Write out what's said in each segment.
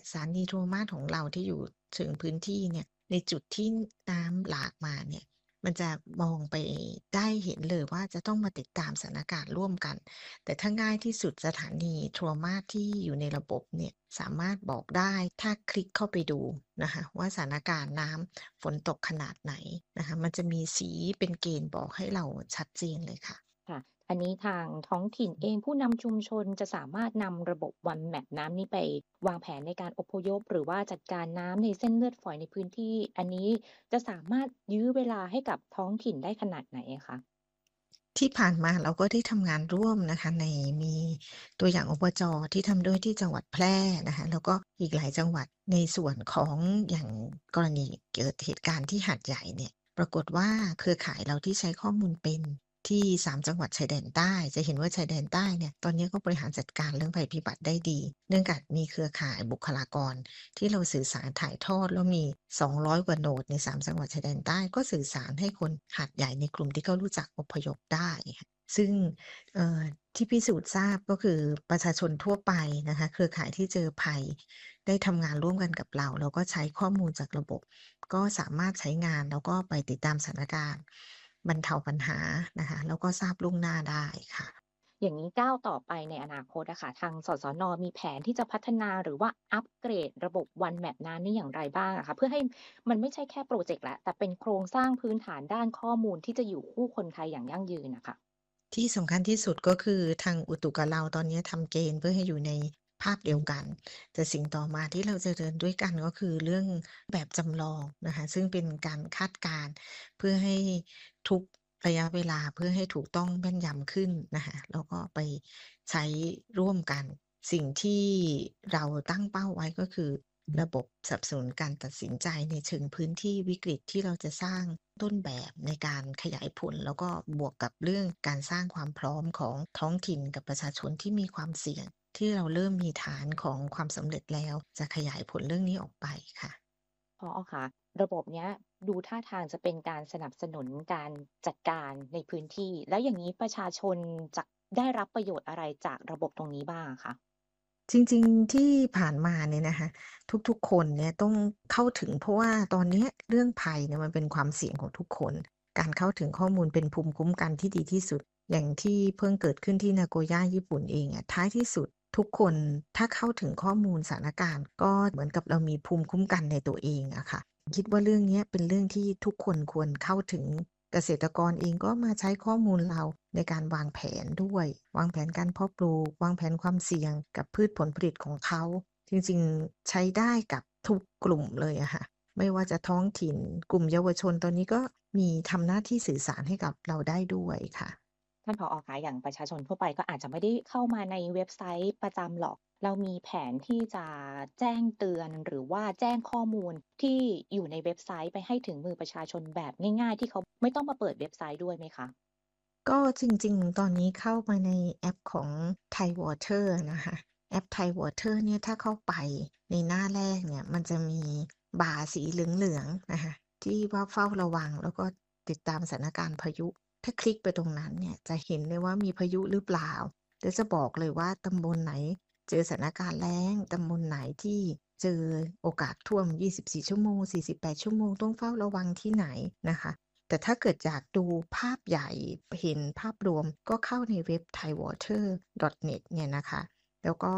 สถานีโทรมาสของเราที่อยู่ถึงพื้นที่เนี่ยในจุดที่น้ำหลากมาเนี่ยมันจะมองไปได้เห็นเลยว่าจะต้องมาติดตามสถานการณ์ร่วมกันแต่ถ้าง่ายที่สุดสถานีโทรมาสที่อยู่ในระบบเนี่ยสามารถบอกได้ถ้าคลิกเข้าไปดูนะคะว่าสถานการณ์น้ำฝนตกขนาดไหนนะคะมันจะมีสีเป็นเกณฑ์บอกให้เราชัดเจนเลยค่ะค่ะอันนี้ทางท้องถิ่นเองผู้นำชุมชนจะสามารถนำระบบ One Map น้ำนี้ไปวางแผนในการอพยพหรือว่าจัดการน้ำในเส้นเลือดฝอยในพื้นที่อันนี้จะสามารถยื้อเวลาให้กับท้องถิ่นได้ขนาดไหนอะคะที่ผ่านมาเราก็ได้ทำงานร่วมนะคะมีตัวอย่างอบจที่ทำด้วยที่จังหวัดแพร่นะคะแล้วก็อีกหลายจังหวัดในส่วนของอย่างกรณีเกิดเหตุการณ์ที่หาดใหญ่เนี่ยปรากฏว่าเครือข่ายเราที่ใช้ข้อมูลเป็นที่3จังหวัดชายแดนใต้จะเห็นว่าชายแดนใต้เนี่ยตอนนี้ก็บริหารจัดการเรื่องภัยพิบัติได้ดีเนื่องจากมีเครือข่ายบุคลากรที่เราสื่อสารถ่ายทอดแล้วมี200กว่าโนดใน3จังหวัดชายแดนใต้ก็สื่อสารให้คนหาดใหญ่ในกลุ่มที่เขารู้จักอพยพได้ค่ะซึ่งเอ่อที่พิสูจน์ทราบก็คือประชาชนทั่วไปนะคะเครือข่ายที่เจอภัยได้ทำงานร่วมกันกับเราแล้วก็ใช้ข้อมูลจากระบบก็สามารถใช้งานแล้วก็ไปติดตามสถานการณ์บรรเทาปัญหานะคะแล้วก็ทราบล่วงหน้าได้ค่ะอย่างนี้ก้าวต่อไปในอนาคตอะค่ะทางสสนมีแผนที่จะพัฒนาหรือว่าอัปเกรดระบบ One Map น้ำนี่อย่างไรบ้างอะคะเพื่อให้มันไม่ใช่แค่พรอเจกต์แล้วแต่เป็นโครงสร้างพื้นฐานด้านข้อมูลที่จะอยู่คู่คนไทยอย่างยั่งยืนน่ะค่ะที่สำคัญที่สุดก็คือทางอุตุกับเราตอนนี้ทำเกณฑ์เพื่อให้อยู่ในภาพเดียวกันแต่สิ่งต่อมาที่เราจะเดินด้วยกันก็คือเรื่องแบบจำลองนะคะซึ่งเป็นการคาดการณ์เพื่อให้ทุกระยะเวลาเพื่อให้ถูกต้องแม่นยำขึ้นนะคะแล้วก็ไปใช้ร่วมกันสิ่งที่เราตั้งเป้าไว้ก็คือระบบสนับสนุนการตัดสินใจในเชิงพื้นที่วิกฤตที่เราจะสร้างต้นแบบในการขยายผลแล้วก็บวกกับเรื่องการสร้างความพร้อมของท้องถิ่นกับประชาชนที่มีความเสี่ยงที่เราเริ่มมีฐานของความสำเร็จแล้วจะขยายผลเรื่องนี้ออกไปค่ะผอคะระบบเนี้ยดูท่าทางจะเป็นการสนับสนุนการจัดการในพื้นที่แล้วอย่างงี้ประชาชนจะได้รับประโยชน์อะไรจากระบบตรงนี้บ้างอะคะจริงๆที่ผ่านมาเนี่ยนะคะทุกๆคนเนี่ยต้องเข้าถึงเพราะว่าตอนเนี้ยเรื่องภัยเนี่ยมันเป็นความเสี่ยงของทุกคนการเข้าถึงข้อมูลเป็นภูมิคุ้มกันที่ดีที่สุดอย่างที่เพิ่งเกิดขึ้นที่ Nagoya ญี่ปุ่นเองอะท้ายที่สุดทุกคนถ้าเข้าถึงข้อมูลสถานการณ์ก็เหมือนกับเรามีภูมิคุ้มกันในตัวเองอะค่ะคิดว่าเรื่องเนี้ยเป็นเรื่องที่ทุกคนควรเข้าถึง เกษตรกรเองก็มาใช้ข้อมูลเราในการวางแผนด้วยวางแผนการเพาะปลูกวางแผนความเสี่ยงกับพืชผลผลิตของเขาจริงๆใช้ได้กับทุกกลุ่มเลยอะค่ะไม่ว่าจะท้องถิ่นกลุ่มเยาวชนตอนนี้ก็มีทำหน้าที่สื่อสารให้กับเราได้ด้วยค่ะท่านผอคะอย่างประชาชนทั่วไปก็อาจจะไม่ได้เข้ามาในเว็บไซต์ประจำหรอกเรามีแผนที่จะแจ้งเตือนหรือว่าแจ้งข้อมูลที่อยู่ในเว็บไซต์ไปให้ถึงมือประชาชนแบบง่ายๆที่เขาไม่ต้องมาเปิดเว็บไซต์ด้วยไหมคะก็จริงๆ ตอนนี้เข้ามาในแอปของ Thai Water นะคะแอป Thai Water เนี่ยถ้าเข้าไปในหน้าแรกเนี่ยมันจะมีบาร์สีเหลืองๆนะคะที่ว่าเฝ้าระวังแล้วก็ติดตามสถานการณ์พายุถ้าคลิกไปตรงนั้นเนี่ยจะเห็นเลยว่ามีพายุหรือเปล่าแล้วจะบอกเลยว่าตำบลไหนเจอสถานการณ์แล้งตำบลไหนที่เจอโอกาสท่วม24ชั่วโมง48ชั่วโมงต้องเฝ้าระวังที่ไหนนะคะ แต่ถ้าเกิดอยากดูภาพใหญ่เห็นภาพรวมก็เข้าในเว็บ thaiwater.net เนี่ยนะคะแล้วก็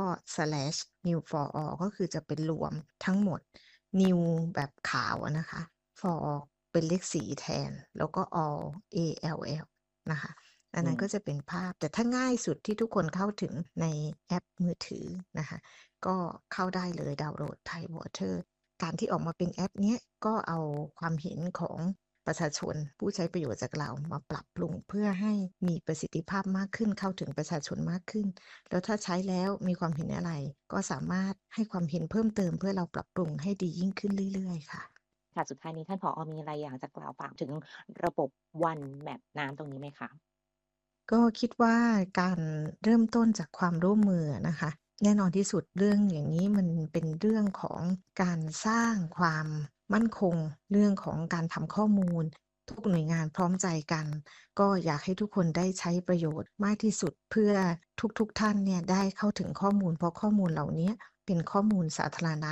/new for all ก็คือจะเป็นรวมทั้งหมด new แบบขาวอะนะคะ for เป็นเลขสีแทนแล้วก็ all นะคะอันนั้นก็อืมจะเป็นภาพแต่ถ้าง่ายสุดที่ทุกคนเข้าถึงในแอปมือถือนะคะก็เข้าได้เลยดาวน์โหลด Thai Water การที่ออกมาเป็นแอปเนี้ยก็เอาความเห็นของประชาชนผู้ใช้ประโยชน์จากเรามาปรับปรุงเพื่อให้มีประสิทธิภาพมากขึ้นเข้าถึงประชาชนมากขึ้นแล้วถ้าใช้แล้วมีความเห็นอะไรก็สามารถให้ความเห็นเพิ่มเติมเพื่อเราปรับปรุงให้ดียิ่งขึ้นเรื่อยๆค่ะค่ะสุดท้ายนี้ท่านผอมีอะไรอยากจะกล่าวฝากถึงระบบ One Map น้ำตรงนี้ไหมคะก็คิดว่าการเริ่มต้นจากความร่วมมือนะคะแน่นอนที่สุดเรื่องอย่างนี้มันเป็นเรื่องของการสร้างความมั่นคงเรื่องของการทำข้อมูลทุกหน่วยงานพร้อมใจกันก็อยากให้ทุกคนได้ใช้ประโยชน์มากที่สุดเพื่อทุกๆท่านเนี่ยได้เข้าถึงข้อมูลเพราะข้อมูลเหล่านี้เป็นข้อมูลสาธารณะ